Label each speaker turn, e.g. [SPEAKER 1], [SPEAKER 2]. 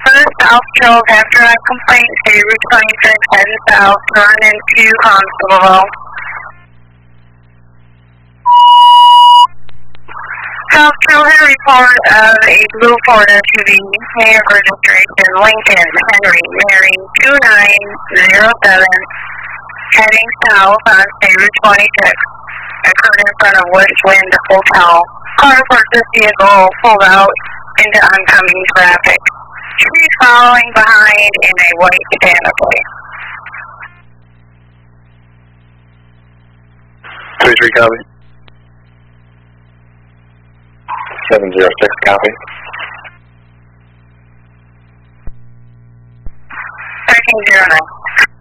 [SPEAKER 1] First South Trail after a complaint, State Route 26 heading south, turn into Constableville. South Trail had a report of a blue Ford SUV, name registration Lincoln Henry Mary 2907, heading south on State Route 26, occurred in front of Westwind Hotel. Car purchased vehicle pulled out into oncoming traffic. She's following behind in a white panoply.
[SPEAKER 2] 33 copy. 706 copy.
[SPEAKER 1] 1309.